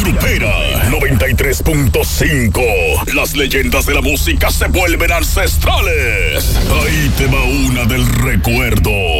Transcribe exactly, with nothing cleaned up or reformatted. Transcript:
Grupera noventa y tres punto cinco. Las leyendas de la música se vuelven ancestrales. Ahí te va una del recuerdo.